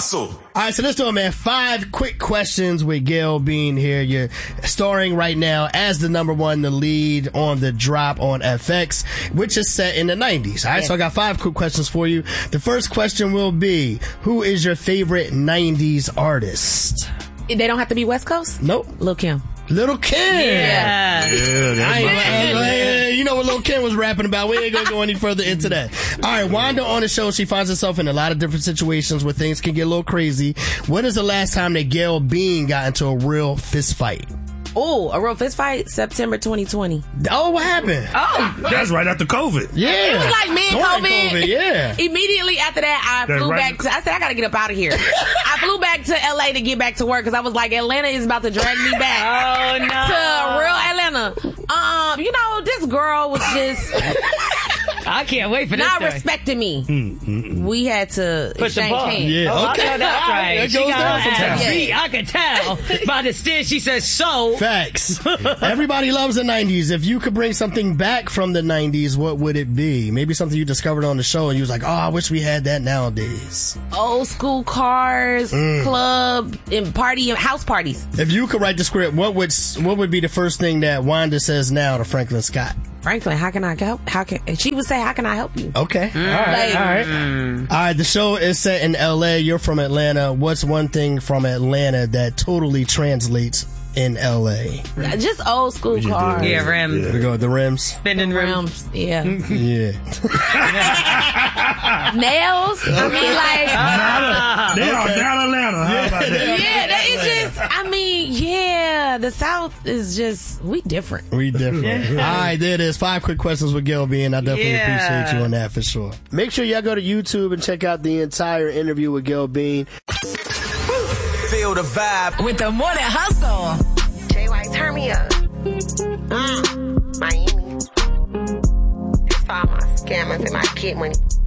hustle. All right, so let's do it, man. 5 quick questions with Gayle Bean here. You're starring right now as the number one, the lead on The Drop on FX, which is set in the 90s. All right, so I got 5 quick questions for you. The first question will be, who is your favorite 90s artist? They don't have to be West Coast? Nope. Lil' Kim. Little Kim. Yeah, that's you know what Lil' Kim was rapping about. We ain't going to go any further into that. All right, Wanda on the show, she finds herself in a lot of different situations where things can get a little crazy. When is the last time that Gayle Bean got into a real fist fight? Oh, a real fist fight? September 2020. Oh, what happened? Oh. That's right after COVID. Yeah. It was like me and COVID. Yeah. Immediately after that, I flew back to, I said, I gotta get up out of here. I flew back to LA to get back to work because I was like, Atlanta is about to drag me back. Oh, no. To real Atlanta. You know, this girl was just... I can't wait for this. Not respecting me. We had to push the ball. hands. Yeah, okay. That's right. That goes down sometimes. I could tell by the stare she says so. Facts. Everybody loves the 90s. If you could bring something back from the 90s, what would it be? Maybe something you discovered on the show and you was like, oh, I wish we had that nowadays. Old school cars, club, and house parties. If you could write the script, what would be the first thing that Wanda says now to Franklin Scott? Franklin, how can I help? She would say, how can I help you? Okay. All right. The show is set in LA. You're from Atlanta. What's one thing from Atlanta that totally translates in LA? Just old school cars. Yeah, rims. There we go. The rims. Spinning rims. Yeah. Yeah. Nails. I mean, like. They are down Atlanta. How about that? Yeah, it's just, I mean, yeah, the South is just, we different. We different. All right, there it is. 5 quick questions with Gayle Bean. I definitely appreciate you on that for sure. Make sure y'all go to YouTube and check out the entire interview with Gayle Bean. Feel the vibe with the Morning Hustle. Jay White, turn me up. Miami. It's all my scammers and my kid money.